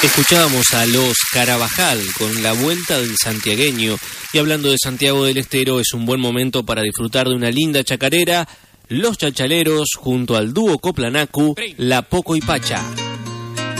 Escuchábamos a los Carabajal con La Vuelta del Santiagueño, y hablando de Santiago del Estero, es un buen momento para disfrutar de una linda chacarera, Los Chachaleros junto al dúo Coplanacu, La Poco y Pacha.